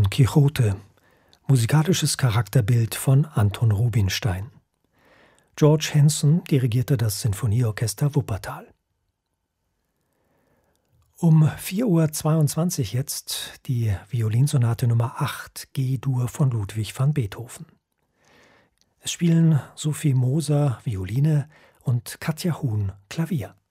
Don Quixote, musikalisches Charakterbild von Anton Rubinstein. George Hanson dirigierte das Sinfonieorchester Wuppertal. Um 4:22 Uhr jetzt die Violinsonate Nummer 8 G-Dur von Ludwig van Beethoven. Es spielen Sophie Moser Violine und Katja Huhn Klavier.